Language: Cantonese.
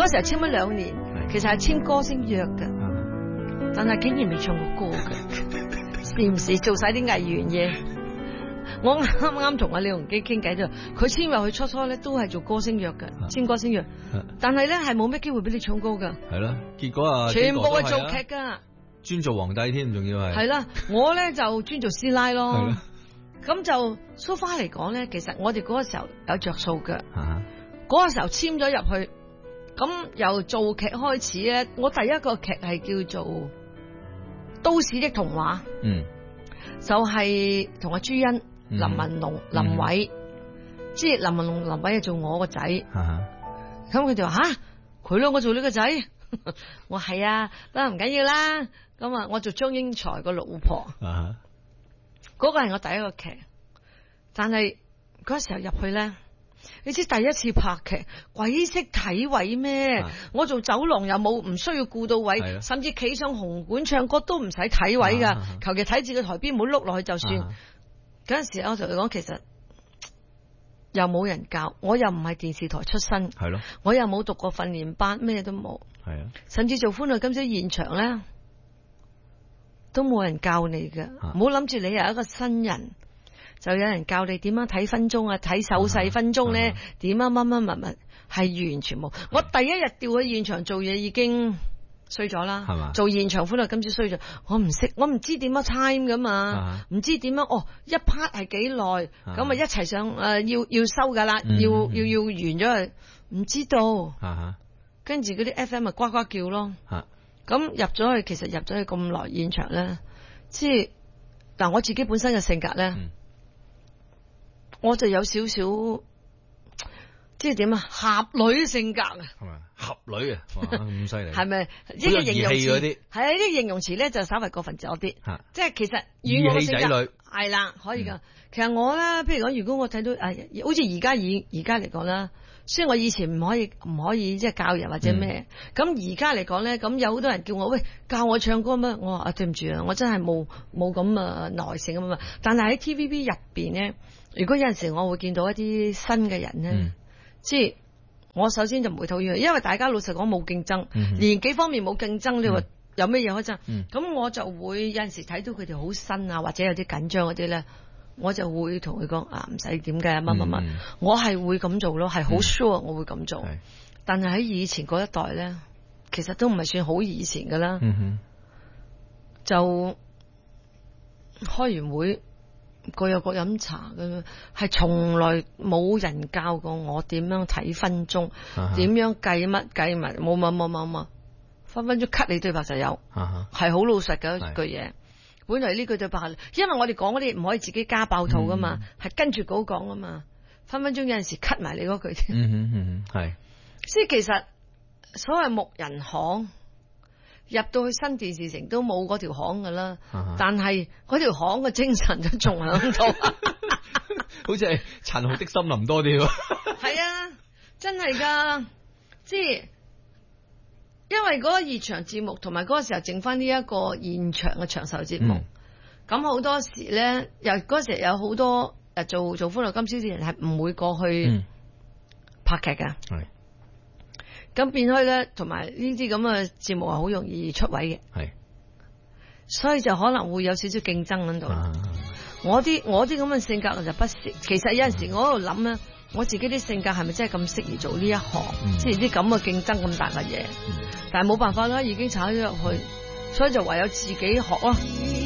嗰時候簽咗2年，其實係簽歌星約㗎，但係竟然未唱過歌㗎，時唔時做晒啲藝員嘢。我啱啱同阿李鴻基傾偈就，佢簽入去初咧都係做歌星約嘅，簽歌星約，但係咧係冇咩機會俾你唱歌噶。 係啦，結果啊， 全部係做劇噶， 專做皇帝添，仲要係。 係啦，我咧就專做師奶咯。咁就 so far 嚟講咧，其實我哋嗰個時候有着數嘅。嗰個時候簽咗入去，咁由做劇開始咧，我第一個劇係叫做《都市的童話》，就係同阿朱茵。林文龍、林偉，即係林文龍、林偉係做我個仔，咁佢就話吓佢咯，我做呢個仔，我係啊，得唔緊要啦，咁啊，我做張英才個老婆，嗰個係我第一個劇，但係嗰時候入去咧，你知第一次拍劇，鬼識睇位咩？我做走廊又冇，唔需要顧到位，甚至企上紅館唱歌都唔使睇位噶，求其睇住個台邊唔好碌落去就算。嗰陣時我同佢講，其實又冇人教，我又唔係電視台出身，係咯，我又冇讀過訓練班，咩都冇，係啊，甚至做歡樂今宵現場咧，都冇人教你嘅，唔好諗住你係一個新人，就有人教你點樣睇分鐘啊，睇手勢分鐘咧，點乜乜，係完全冇。我第一日調去現場做嘢已經衰咗啦，係嘛？做現場歡樂今宵衰咗，我唔識，我唔知點樣 time 噶嘛，唔知點樣一 part 係幾耐，咁啊一齊上要收噶啦，要完咗佢，唔知道，跟住嗰啲 FM 咪呱呱叫咯，咁入咗去，其實入咗去咁耐現場咧，即係嗱我自己本身嘅性格咧，我就有少少。即係點啊？俠女性格啊， 係咪俠女啊？哇，咁犀利， 係咪？一個形容詞係啊，呢個形容詞咧就稍微過分咗啲。即係其實以我嘅性格係啦，可以噶。其實我咧，譬如講，如果我睇到好似而家嚟講啦，雖然我以前唔可以即係教人或者咩，咁而家嚟講咧，咁有好多人叫我喂教我唱歌咩？我話對唔住啊，我真係冇咁啊耐性咁啊。但係喺 TVB 入邊咧，如果有陣時我會見到一啲新嘅人咧。即係我首先就唔會討厭佢，因為大家老實講冇競爭，年紀方面冇競爭，你話有咩嘢可以爭？咁我就會有陣時睇到佢哋好新啊，或者有啲緊張嗰啲咧，我就會同佢講唔使點嘅乜，我係會咁做咯，係好 sure 我會咁做。但係喺以前嗰一代咧，其實都唔係算好以前噶啦，就開完會。各有各飲茶咁樣，係從來冇人教過我點樣睇分鐘，點樣計乜，冇，分鐘 cut 你對白就有，係好老實嘅一句嘢。本來呢句對白，因為我哋講嗰啲唔可以自己加爆肚噶嘛，係跟住稿講噶嘛，分鐘有陣時 cut 埋你嗰句添。係，所以其實所謂木人巷。入到去新電視城都冇嗰條巷噶啦，但係嗰條巷嘅精神都仲喺度， 好似係殘酷的森林多啲。 係啊，真係噶，即係因為嗰個熱場節目同埋嗰個時候剩翻呢一個現場嘅長壽節目，咁好多時咧，又嗰時有好多做歡樂今宵啲人係唔會過去拍劇噶。咁變開咧，同埋呢啲咁嘅節目係好容易出位嘅，係，所以就可能會有少少競爭喺度。我啲咁嘅性格就不適。其實有陣時我喺度諗咧，我自己啲性格係咪真係咁適宜做呢一行？即係啲咁嘅競爭咁大嘅嘢，但係冇辦法啦，已經踩咗入去，所以就唯有自己學咯。